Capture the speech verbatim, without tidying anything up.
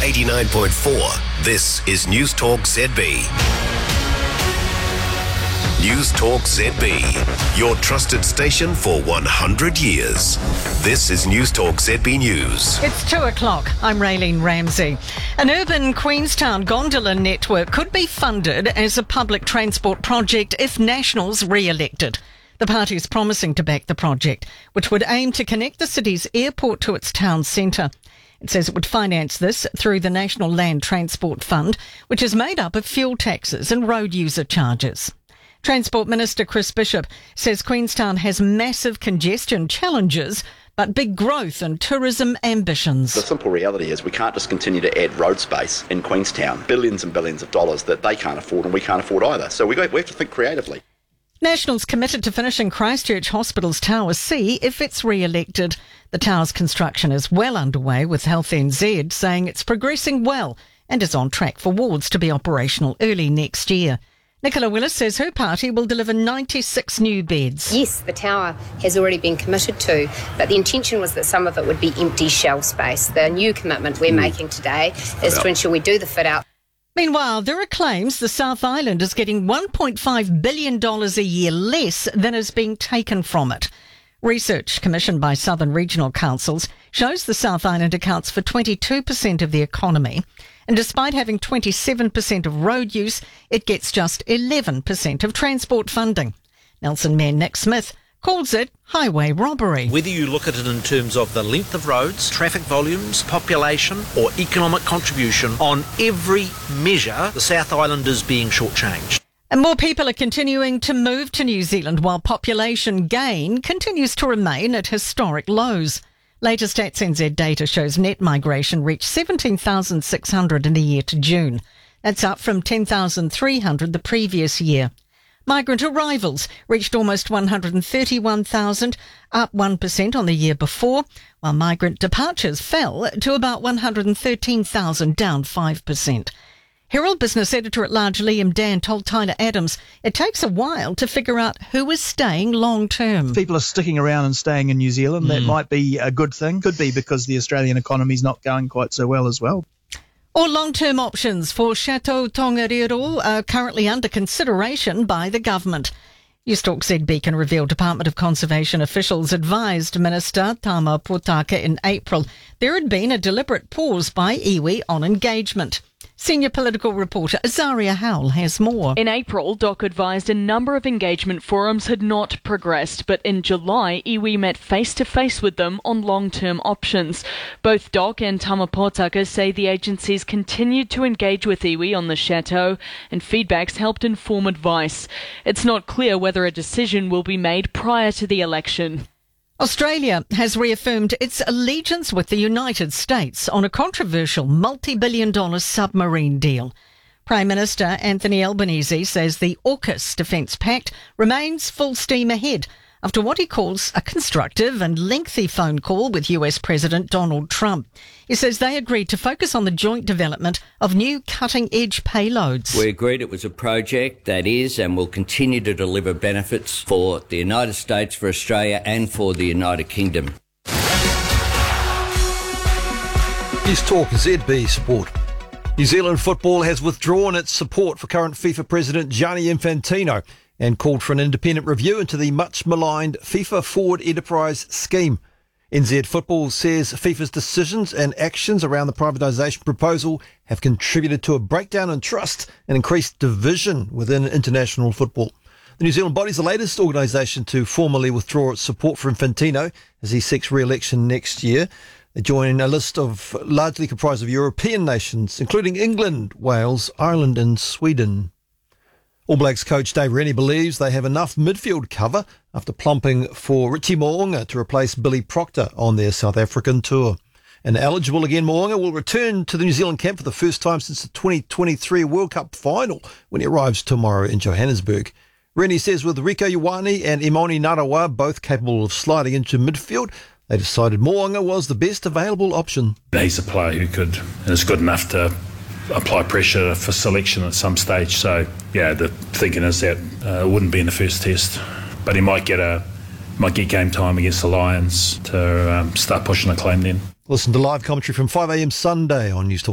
eighty-nine point four, this is News Talk Z B. News Talk Z B, your trusted station for one hundred years. This is News Talk Z B News. It's two o'clock. I'm Raylene Ramsey. An urban Queenstown gondola network could be funded as a public transport project if National's re-elected. The party is promising to back the project, which would aim to connect the city's airport to its town centre. It says it would finance this through the National Land Transport Fund, which is made up of fuel taxes and road user charges. Transport Minister Chris Bishop says Queenstown has massive congestion challenges, but big growth and tourism ambitions. The simple reality is we can't just continue to add road space in Queenstown, billions and billions of dollars that they can't afford and we can't afford either. So we, got, we have to think creatively. National's committed to finishing Christchurch Hospital's Tower C if it's re-elected. The tower's construction is well underway, with Health N Z saying it's progressing well and is on track for wards to be operational early next year. Nicola Willis says her party will deliver ninety-six new beds. Yes, the tower has already been committed to, but the intention was that some of it would be empty shell space. The new commitment we're mm. making today is to ensure we do the fit out. Meanwhile, there are claims the South Island is getting one point five billion dollars a year less than is being taken from it. Research commissioned by Southern Regional Councils shows the South Island accounts for twenty-two percent of the economy. And despite having twenty-seven percent of road use, it gets just eleven percent of transport funding. Nelson Mayor Nick Smith calls it highway robbery. Whether you look at it in terms of the length of roads, traffic volumes, population or economic contribution, on every measure, the South Island is being shortchanged. And more people are continuing to move to New Zealand while population gain continues to remain at historic lows. Latest Stats N Z data shows net migration reached seventeen thousand six hundred in the year to June. That's up from ten thousand three hundred the previous year. Migrant arrivals reached almost one hundred thirty-one thousand, up one percent on the year before, while migrant departures fell to about one hundred thirteen thousand, down five percent. Herald Business Editor-at-Large Liam Dan told Tyler Adams it takes a while to figure out who is staying long-term. People are sticking around and staying in New Zealand. Mm. That might be a good thing. Could be because the Australian economy is not going quite so well as well. Or long-term options for Chateau Tongariro are currently under consideration by the government. Newstalk Z B can reveal Department of Conservation officials advised Minister Tama Potaka in April there had been a deliberate pause by iwi on engagement. Senior political reporter Azaria Howell has more. In April, D O C advised a number of engagement forums had not progressed, but in July, iwi met face-to-face with them on long-term options. Both D O C and Tama Potaka say the agencies continued to engage with iwi on the chateau, and feedbacks helped inform advice. It's not clear whether a decision will be made prior to the election. Australia has reaffirmed its allegiance with the United States on a controversial multi-billion dollar submarine deal. Prime Minister Anthony Albanese says the AUKUS Defence Pact remains full steam ahead after what he calls a constructive and lengthy phone call with U S President Donald Trump. He says they agreed to focus on the joint development of new cutting-edge payloads. We agreed it was a project that is and will continue to deliver benefits for the United States, for Australia and for the United Kingdom. News Talk Z B support. New Zealand football has withdrawn its support for current FIFA President Gianni Infantino and called for an independent review into the much-maligned FIFA Forward Enterprise scheme. N Z Football says FIFA's decisions and actions around the privatisation proposal have contributed to a breakdown in trust and increased division within international football. The New Zealand body is the latest organisation to formally withdraw its support for Infantino as he seeks re-election next year. They join a list of largely comprised of European nations, including England, Wales, Ireland and Sweden. All Blacks coach Dave Rennie believes they have enough midfield cover after plumping for Richie Mo'unga to replace Billy Proctor on their South African tour. And eligible again, Mo'unga will return to the New Zealand camp for the first time since the twenty twenty-three World Cup final when he arrives tomorrow in Johannesburg. Rennie says with Rieko Ioane and Imoni Narawa both capable of sliding into midfield, they decided Mo'unga was the best available option. He's a player who could and is good enough to apply pressure for selection at some stage. So, yeah, the thinking is that uh, it wouldn't be in the first test, but he might get a might get game time against the Lions to um, start pushing a claim then. Listen to live commentary from five a.m. Sunday on News Talk.